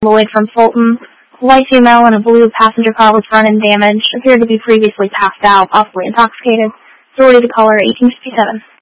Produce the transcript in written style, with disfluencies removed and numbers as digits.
Lloyd from Fulton. A white female in a blue passenger car was run and damaged. Appeared to be previously passed out, possibly intoxicated. Authority to caller 1857.